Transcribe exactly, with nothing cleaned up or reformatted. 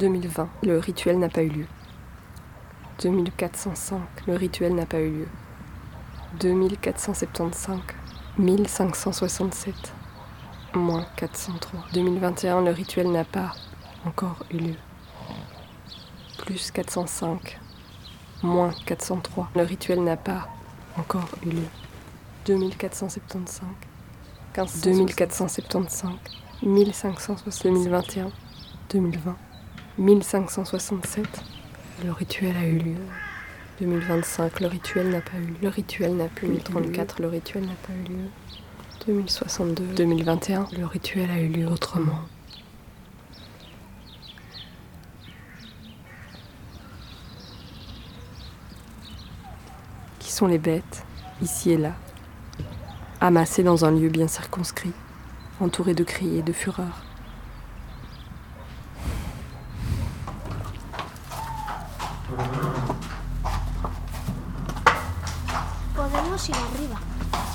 deux mille vingt, le rituel n'a pas eu lieu. deux mille quatre cent cinq, le rituel n'a pas eu lieu. deux mille quatre cent soixante-quinze, mille cinq cent soixante-sept, moins quatre cent trois. deux mille vingt et un, le rituel n'a pas encore eu lieu. Plus quatre cent cinq, moins quatre cent trois, le rituel n'a pas encore eu lieu. deux mille quatre cent soixante-quinze, deux mille quatre cent soixante-quinze, mille cinq cent soixante, deux mille vingt et un, deux mille vingt, mille cinq cent soixante-sept, le rituel a eu lieu. deux mille vingt-cinq, le rituel n'a pas eu lieu. Le rituel n'a plus eu lieu. deux mille trente-quatre, le rituel n'a pas eu lieu. deux mille soixante-deux, deux mille vingt et un, le rituel a eu lieu autrement. Qui sont les bêtes, ici et là, amassées dans un lieu bien circonscrit, entourées de cris et de fureur. Podemos ir arriba.